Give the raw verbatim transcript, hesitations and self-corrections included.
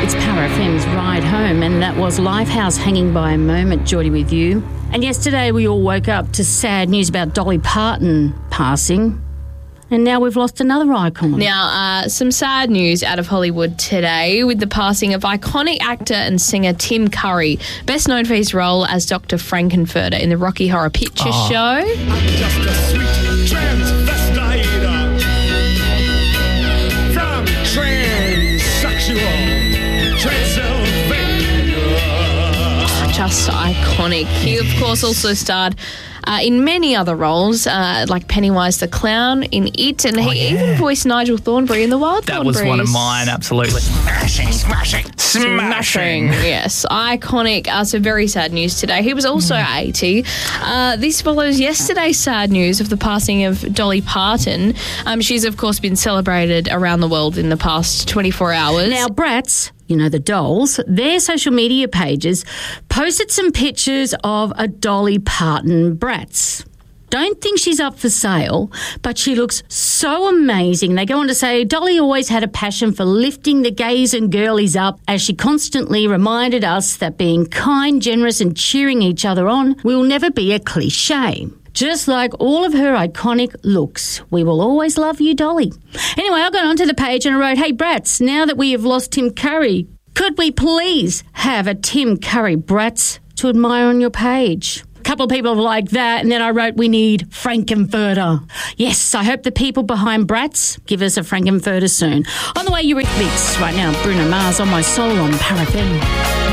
It's Power F M's Ride Home, and that was Lifehouse hanging by a moment, Geordie with you. And yesterday we all woke up to sad news about Dolly Parton passing. And now we've lost another icon. Now, uh, some sad news out of Hollywood today with the passing of iconic actor and singer Tim Curry, best known for his role as Doctor Frankenfurter in the Rocky Horror Picture oh. Show. I'm just a sweet transvestite from transsexual Transylvania. Just iconic. He, of course, also starred Uh, in many other roles, uh, like Pennywise the Clown in It, and Oh, he yeah. even voiced Nigel Thornberry in The Wild That Thornberrys. was one of mine, absolutely. Smashing, smashing, Smashing, yes. Iconic. Uh, so very sad news today. He was also Mm. eighty. Uh, this follows yesterday's sad news of the passing of Dolly Parton. Um, she's, of course, been celebrated around the world in the past twenty-four hours. Now, Bratz, you know, the dolls, their social media pages posted some pictures of a Dolly Parton Bratz. Don't think she's up for sale, but she looks so amazing. They go on to say, Dolly always had a passion for lifting the gays and girlies up, as she constantly reminded us that being kind, generous and cheering each other on will never be a cliche. Just like all of her iconic looks. We will always love you, Dolly. Anyway, I got onto the page and I wrote, hey, Bratz, now that we have lost Tim Curry, could we please have a Tim Curry Bratz to admire on your page? A couple of people like that, and then I wrote, we need Frankenfurter. Yes, I hope the people behind Bratz give us a Frankenfurter soon. On the way, Eurythmics right now, Bruno Mars on My Soul on Power F M.